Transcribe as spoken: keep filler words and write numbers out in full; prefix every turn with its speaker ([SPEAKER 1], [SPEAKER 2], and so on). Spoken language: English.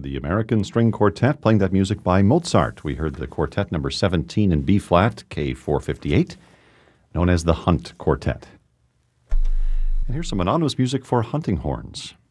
[SPEAKER 1] the American String Quartet, playing that music by Mozart. We heard the quartet number seventeen in B-flat, K four fifty-eight, known as the Hunt Quartet. And here's some anonymous music for hunting horns.